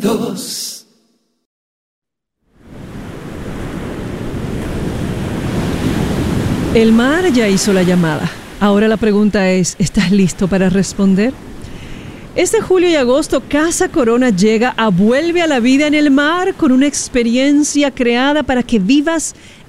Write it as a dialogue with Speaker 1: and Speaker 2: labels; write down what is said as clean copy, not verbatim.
Speaker 1: 2.
Speaker 2: El mar ya hizo la llamada. Ahora la pregunta es, ¿estás listo para responder? Este julio y agosto, Casa Corona llega a Vuelve a la Vida en el Mar con una experiencia creada para que vivas